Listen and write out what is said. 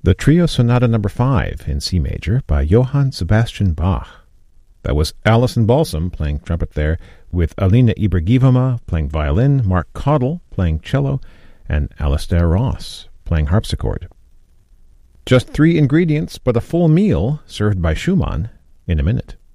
the Trio Sonata No. 5 in C major by Johann Sebastian Bach. That was Alison Balsam playing trumpet there, with Alina Ibragimova playing violin, Mark Caudle playing cello, and Alastair Ross playing harpsichord. Just 3 ingredients, but a full meal served by Schumann in a minute.